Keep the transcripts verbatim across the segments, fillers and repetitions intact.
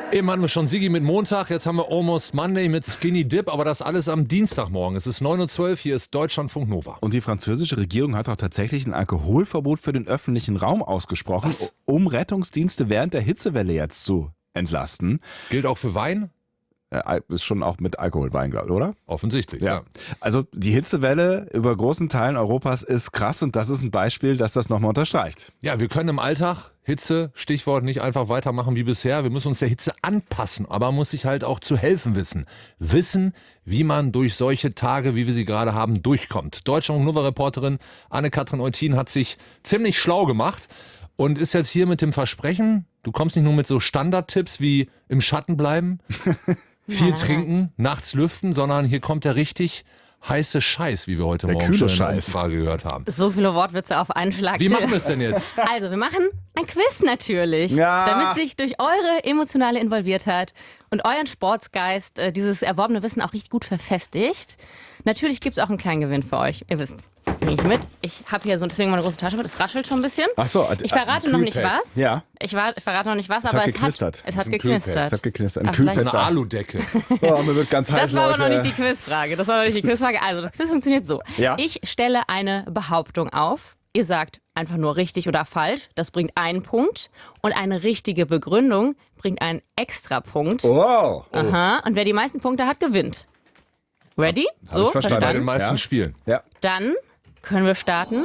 Eben hatten wir schon Sigi mit Montag, jetzt haben wir Almost Monday mit Skinny Dip, aber das alles am Dienstagmorgen. Es ist neun Uhr zwölf, hier ist Deutschlandfunk Nova. Und die französische Regierung hat auch tatsächlich ein Alkoholverbot für den öffentlichen Raum ausgesprochen, Was? um Rettungsdienste während der Hitzewelle jetzt zu entlasten. Gilt auch für Wein? Äh, ist schon auch mit Alkoholwein, glaube ich, oder? Offensichtlich, ja. Ja. Also die Hitzewelle über großen Teilen Europas ist krass und das ist ein Beispiel, das das nochmal unterstreicht. Ja, wir können im Alltag Hitze, Stichwort, nicht einfach weitermachen wie bisher. Wir müssen uns der Hitze anpassen, aber man muss sich halt auch zu helfen wissen. Wissen, wie man durch solche Tage, wie wir sie gerade haben, durchkommt. Deutschland-Nova-Reporterin Anne-Kathrin Eutin hat sich ziemlich schlau gemacht und ist jetzt hier mit dem Versprechen, du kommst nicht nur mit so Standardtipps wie im Schatten bleiben, viel trinken, nachts lüften, sondern hier kommt der richtig heiße Scheiß, wie wir heute Der Morgen kühle schon in der Scheiß. Umfrage gehört haben. So viele Wortwitze auf einen Schlag. Wie machen wir es denn jetzt? Also, wir machen ein Quiz natürlich, Ja. damit sich durch eure emotionale Involviertheit und euren Sportsgeist äh, dieses erworbene Wissen auch richtig gut verfestigt. Natürlich gibt es auch einen kleinen Gewinn für euch. Ihr wisst, bringe ich mit. Ich habe hier so deswegen meine große Tasche mit. Es raschelt schon ein bisschen. Ach so, Ich verrate noch nicht Kühlpack. was. Ja. Ich, war, ich verrate noch nicht was, Es aber hat es geknistert. hat, es hat ein Kühlpack. geknistert. Es hat geknistert. Ein Ach, vielleicht- Kühlpad Eine war- Aludecke. Oh, mir wird ganz heiß, Das war aber noch Leute. nicht die Quizfrage. Das war noch nicht die Quizfrage. Also, das Quiz funktioniert so. Ja. Ich stelle eine Behauptung auf. Ihr sagt einfach nur richtig oder falsch. Das bringt einen Punkt. Und eine richtige Begründung bringt einen Extrapunkt. Wow. Aha. Und wer die meisten Punkte hat, gewinnt. Ready? So, ich verstanden. Bei den meisten Ja. Spielen. Ja. Dann können wir starten.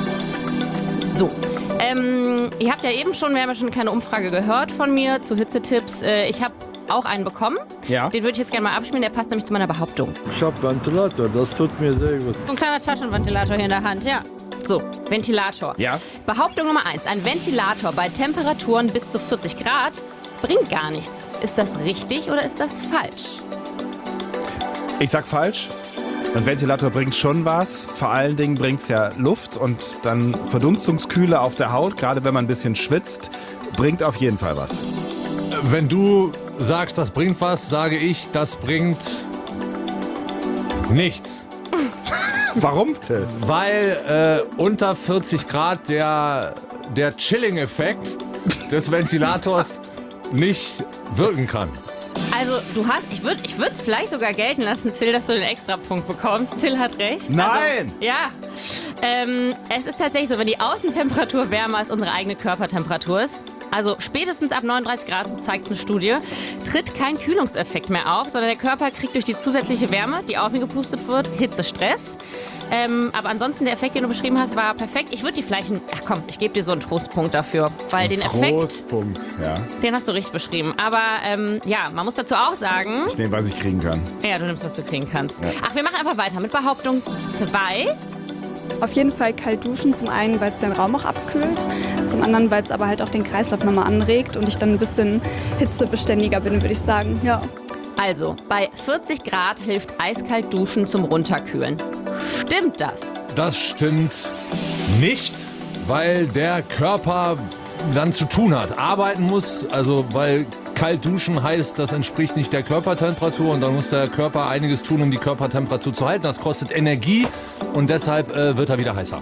So. Ähm, ihr habt ja eben schon, wir haben ja schon eine kleine Umfrage gehört von mir zu Hitzetipps. Äh, ich habe auch einen bekommen. Ja. Den würde ich jetzt gerne mal abspielen. Der passt nämlich zu meiner Behauptung. Ich hab Ventilator, das tut mir sehr gut. So ein kleiner Taschenventilator hier in der Hand, ja. So, Ventilator. Ja. Behauptung Nummer eins. Ein Ventilator bei Temperaturen bis zu vierzig Grad bringt gar nichts. Ist das richtig oder ist das falsch? Ich sag falsch. Ein Ventilator bringt schon was. Vor allen Dingen bringt es ja Luft und dann Verdunstungskühle auf der Haut, gerade wenn man ein bisschen schwitzt, bringt auf jeden Fall was. Wenn du sagst, das bringt was, sage ich, das bringt nichts. Warum, Till? Weil äh, unter vierzig Grad der, der Chilling-Effekt des Ventilators nicht wirken kann. Also, du hast, ich würde ich es vielleicht sogar gelten lassen, Till, dass du den Extrapunkt bekommst. Till hat recht. Nein! Also, ja. Ähm, es ist tatsächlich so, wenn die Außentemperatur wärmer als unsere eigene Körpertemperatur ist, also spätestens ab neununddreißig Grad, so zeigt es eine Studie, tritt kein Kühlungseffekt mehr auf, sondern der Körper kriegt durch die zusätzliche Wärme, die auf ihn gepustet wird, Hitzestress. Ähm, aber ansonsten, der Effekt, den du beschrieben hast, war perfekt. Ich würde dir vielleicht, einen, ach komm, ich gebe dir so einen Trostpunkt dafür, weil den Effekt, Trostpunkt, ja. den hast du richtig beschrieben. Aber ähm, ja, man muss dazu auch sagen, Ich nehme, was ich kriegen kann. ja, du nimmst, was du kriegen kannst. Ach, wir machen einfach weiter mit Behauptung zwei. Auf jeden Fall kalt duschen, zum einen, weil es den Raum auch abkühlt, zum anderen, weil es aber halt auch den Kreislauf nochmal anregt und ich dann ein bisschen hitzebeständiger bin, würde ich sagen. Ja. Also, bei vierzig Grad hilft eiskalt duschen zum Runterkühlen. Stimmt das? Das stimmt nicht, weil der Körper dann zu tun hat, arbeiten muss, also weil kalt duschen heißt, das entspricht nicht der Körpertemperatur und dann muss der Körper einiges tun, um die Körpertemperatur zu halten. Das kostet Energie und deshalb äh, wird er wieder heißer.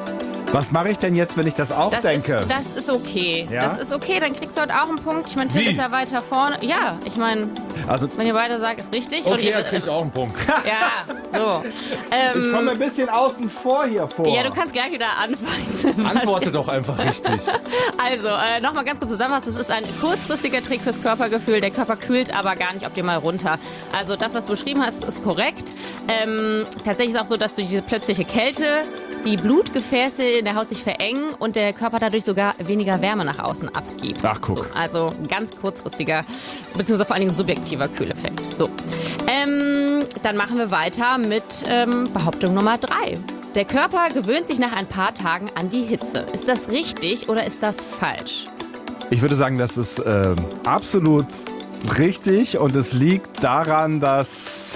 Was mache ich denn jetzt, wenn ich das auch Das denke? ist, das ist okay. Ja? Das ist okay, dann kriegst du halt auch einen Punkt. Ich meine, Till Wie? ist ja weiter vorne. Ja, ich meine, also, wenn ihr beide sagt, ist richtig. und Okay, ihr, er kriegt auch einen Punkt. Ja, so. Ähm, ich komme ein bisschen außen vor hier vor. ja, du kannst gleich wieder anfangen. Antworte doch einfach richtig. Also, äh, nochmal ganz kurz zusammenfassen. Das ist ein kurzfristiger Trick fürs Körpergefühl. Der Körper kühlt aber gar nicht optimal runter. Also das, was du beschrieben hast, ist korrekt. Ähm, tatsächlich ist es auch so, dass durch diese plötzliche Kälte die Blutgefäße in der Haut sich verengen und der Körper dadurch sogar weniger Wärme nach außen abgibt. Ach, guck. So, also ein ganz kurzfristiger, beziehungsweise vor allen Dingen subjektiver Kühleffekt. So. Ähm, dann machen wir weiter mit ähm, Behauptung Nummer drei. Der Körper gewöhnt sich nach ein paar Tagen an die Hitze. Ist das richtig oder ist das falsch? Ich würde sagen, das ist äh, absolut richtig und es liegt daran, dass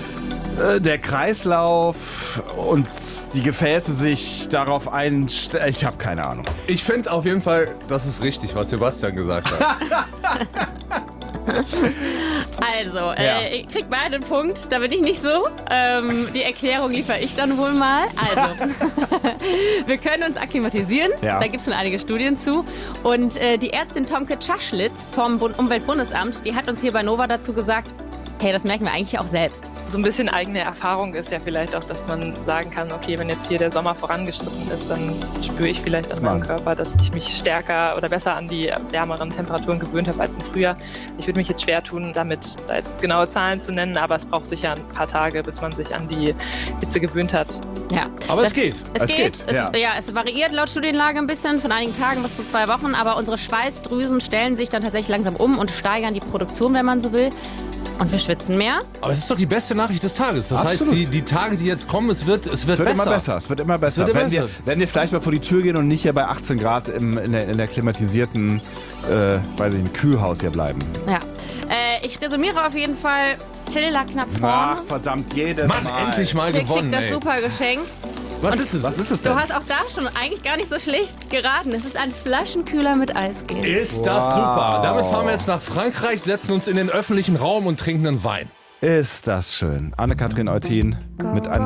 äh, der Kreislauf und die Gefäße sich darauf einstellen. Ich habe keine Ahnung. Ich finde auf jeden Fall, das ist richtig, was Sebastian gesagt hat. Also, Ja. äh, ihr kriegt beide einen Punkt, da bin ich nicht so. Ähm, die Erklärung liefere ich dann wohl mal. Also, wir können uns akklimatisieren, Ja. da gibt es schon einige Studien zu. Und äh, die Ärztin Tomke Tschaschlitz vom Bund- Umweltbundesamt, die hat uns hier bei Nova dazu gesagt, hey, das merken wir eigentlich auch selbst. So ein bisschen eigene Erfahrung ist ja vielleicht auch, dass man sagen kann, okay, wenn jetzt hier der Sommer vorangeschritten ist, dann spüre ich vielleicht an meinem Mann. Körper, dass ich mich stärker oder besser an die wärmeren Temperaturen gewöhnt habe als im Frühjahr. Ich würde mich jetzt schwer tun, damit da jetzt genaue Zahlen zu nennen, aber es braucht sicher ein paar Tage, bis man sich an die Hitze gewöhnt hat. Ja. Aber das, es geht. Es, Es geht. geht, Es, ja. ja, es variiert laut Studienlage ein bisschen, von einigen Tagen bis zu zwei Wochen, aber unsere Schweißdrüsen stellen sich dann tatsächlich langsam um und steigern die Produktion, wenn man so will. Und wir schwitzen mehr. Aber es ist doch die beste Nachricht des Tages. Das Absolut. heißt, die, die Tage, die jetzt kommen, es wird, es wird, Es wird besser. immer besser, es wird immer besser. wird immer wenn, wir, besser. wenn wir vielleicht mal vor die Tür gehen und nicht hier bei achtzehn Grad im, in, der, in der klimatisierten, äh, weiß ich nicht, Kühlhaus hier bleiben. Ja. Äh, ich resümiere auf jeden Fall. Till lag knapp Ach, vorne. verdammt, jedes Mann, Mal. endlich mal Till gewonnen, kriegt das ey. super Geschenk. Was ist es? Was ist es Du denn? hast auch da schon eigentlich gar nicht so schlecht geraten. Es ist ein Flaschenkühler mit Eisgel. Ist das Wow. super. Damit fahren wir jetzt nach Frankreich, setzen uns in den öffentlichen Raum und trinken einen Wein. Ist das schön. Anne-Kathrin Eutin mit einem